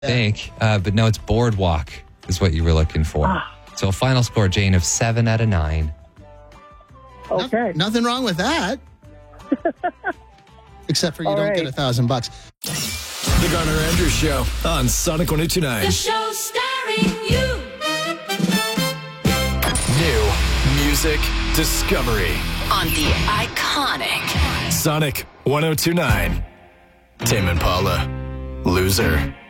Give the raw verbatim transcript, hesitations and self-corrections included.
think. Uh, but no, it's boardwalk is what you were looking for. Ah. So a final score, Jane, of seven out of nine. Okay. No- nothing wrong with that. Except for you All don't right. get a thousand bucks. The Garner Andrews Show on Sonic one oh two point nine. The show starring you. New music discovery. On the iconic Sonic one oh two point nine. Tame Impala. Loser.